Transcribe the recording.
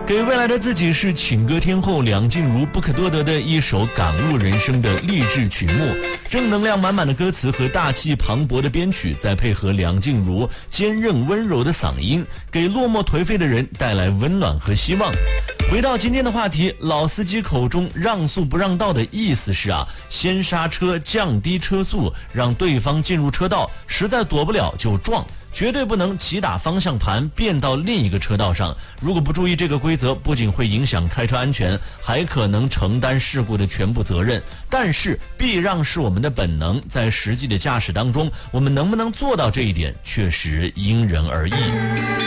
给未来的自己是情歌天后梁静茹不可多得的一首感悟人生的励志曲目，正能量满满的歌词和大气磅礴的编曲，再配合梁静茹坚韧温柔的嗓音，给落寞颓废的人带来温暖和希望。回到今天的话题，老司机口中让速不让道的意思是先刹车降低车速，让对方进入车道，实在躲不了就撞，绝对不能骑打方向盘变到另一个车道上。如果不注意这个规则，不仅会影响开车安全，还可能承担事故的全部责任。但是避让是我们的本能，在实际的驾驶当中，我们能不能做到这一点，确实因人而异。